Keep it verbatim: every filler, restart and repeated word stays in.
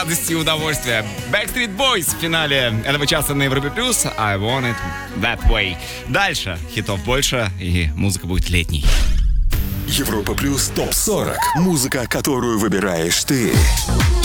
радости и удовольствия. Backstreet Boys в финале этого часа на Европе Плюс. I want it that way. Дальше хитов больше, и музыка будет летней. Европа Плюс топ сорок. Музыка, которую выбираешь ты.